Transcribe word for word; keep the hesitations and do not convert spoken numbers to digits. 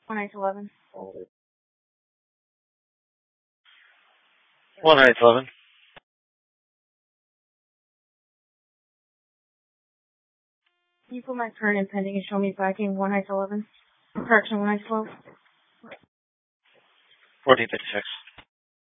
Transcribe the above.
one nine eleven. one nine eleven. Can you put my current and pending and show me backing one nine eleven? Correction, one nine twelve. fourteen fifty-six.